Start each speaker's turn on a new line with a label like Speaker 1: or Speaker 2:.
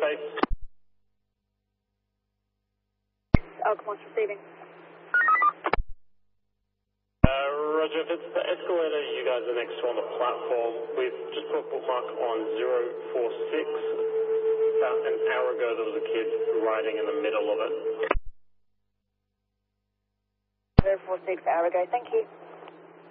Speaker 1: space.
Speaker 2: Alcamont receiving.
Speaker 1: Roger, if it's the escalator you guys are next to on the platform, we've just put a bookmark on 046. About an hour ago there was a kid riding in the middle of it.
Speaker 2: 046 hour ago, thank you.